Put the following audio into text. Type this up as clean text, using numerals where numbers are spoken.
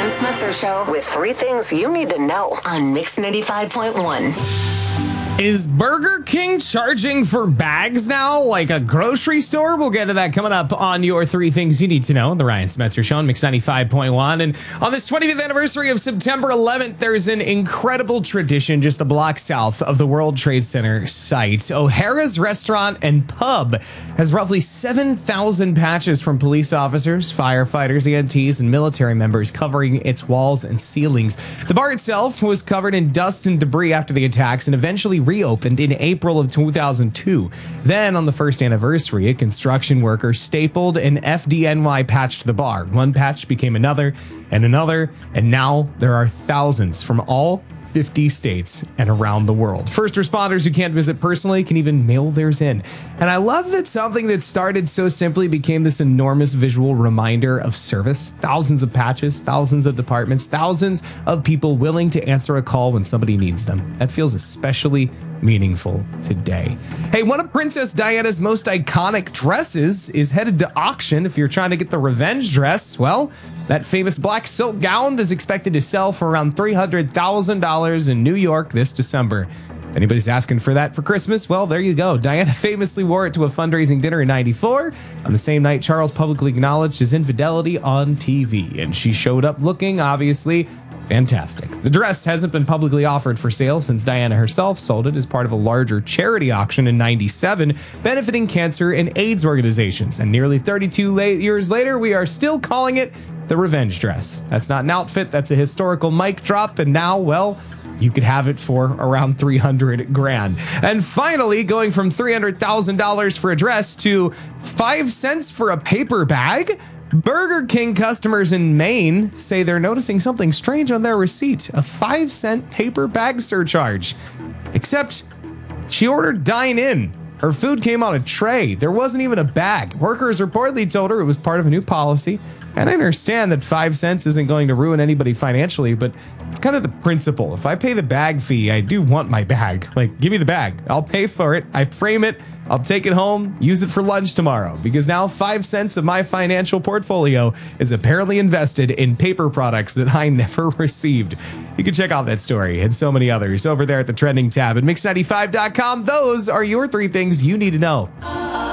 Ryan Smetzer Show with 3 things you need to know on Mix 95.1. Is Burger King charging for bags now like a grocery store? We'll get to that coming up on your 3 things you need to know on the Ryan Smetzer Show on Mix 95.1. And on this 25th anniversary of September 11th, there's an incredible tradition just a block south of the World Trade Center site. O'Hara's Restaurant and Pub has roughly 7,000 patches from police officers, firefighters, EMTs, and military members covering its walls and ceilings. The bar itself was covered in dust and debris after the attacks and eventually reopened in April of 2002. Then, on the first anniversary, a construction worker stapled an FDNY patch to the bar. One patch became another, and now there are thousands from all 50 states and around the world. First responders who can't visit personally can even mail theirs in. And I love that something that started so simply became this enormous visual reminder of service. Thousands of patches, thousands of departments, thousands of people willing to answer a call when somebody needs them. That feels especially meaningful today. Hey, one of Princess Diana's most iconic dresses is headed to auction. If you're trying to get the revenge dress, well, that famous black silk gown is expected to sell for around $300,000 in New York this December. If anybody's asking for that for Christmas, well, there you go. Diana famously wore it to a fundraising dinner in '94. On the same night, Charles publicly acknowledged his infidelity on TV, and she showed up looking, obviously, fantastic. The dress hasn't been publicly offered for sale since Diana herself sold it as part of a larger charity auction in '97, benefiting cancer and AIDS organizations. And nearly 32 years later, we are still calling it the revenge dress. That's not an outfit, that's a historical mic drop, and now, well, you could have it for around $300,000. And finally, going from $300,000 for a dress to 5 cents for a paper bag, Burger King customers in Maine say they're noticing something strange on their receipt, a 5-cent paper bag surcharge. Except she ordered dine-in. Her food came on a tray. There wasn't even a bag. Workers reportedly told her it was part of a new policy. And I understand that 5 cents isn't going to ruin anybody financially, but it's kind of the principle. If I pay the bag fee, I do want my bag. Like, give me the bag. I'll pay for it. I frame it. I'll take it home, use it for lunch tomorrow, because now 5 cents of my financial portfolio is apparently invested in paper products that I never received. You can check out that story and so many others over there at the trending tab at mix95.com. Those are your 3 things you need to know.